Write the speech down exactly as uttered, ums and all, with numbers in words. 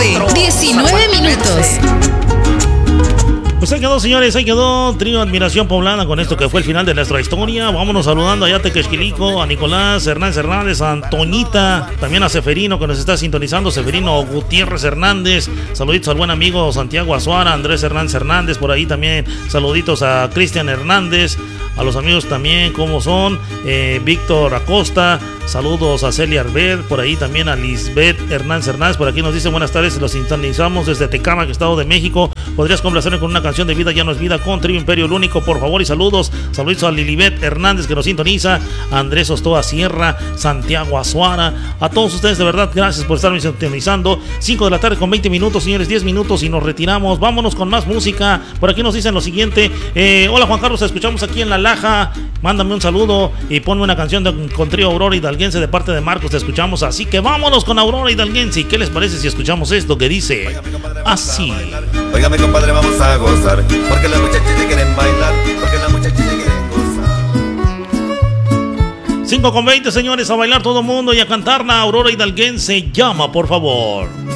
nueve, diecinueve minutos. Pues ahí quedó, señores, ahí quedó Trío Admiración Poblana con esto que fue el final de nuestra historia. Vámonos saludando allá a Tequesquilico, a Nicolás Hernández Hernández, a Antoñita, también a Seferino que nos está sintonizando, Seferino Gutiérrez Hernández. Saluditos al buen amigo Santiago Azuara, Andrés Hernández Hernández, por ahí también saluditos a Cristian Hernández, a los amigos también, como son, eh, Víctor Acosta, saludos a Celia Arbet, por ahí también a Lisbeth Hernández Hernández, por aquí nos dice buenas tardes, los sintonizamos desde Tecámac, Estado de México. ¿Podrías complacerme con una canción de Vida Ya No Es Vida con Trío Imperio el Único, por favor? Y saludos, saludos a Lilibet Hernández que nos sintoniza, a Andrés Ostoa Sierra, Santiago Azuara, a todos ustedes de verdad, gracias por estarme sintonizando. cinco de la tarde con veinte minutos, señores, diez minutos y nos retiramos. Vámonos con más música. Por aquí nos dicen lo siguiente, eh, hola Juan Carlos, te escuchamos aquí en La Laja, mándame un saludo y ponme una canción de, con Trío Aurora Hidalguense de parte de Marcos, te escuchamos, así que vámonos con Aurora Hidalguense. ¿Qué les parece si escuchamos esto que dice así? Oiga mi compadre, vamos a gozar, porque las muchachas ya quieren bailar, porque las muchachas ya quieren gozar. cinco con veinte, señores, a bailar todo el mundo y a cantar la Aurora Hidalguense. Llama, por favor.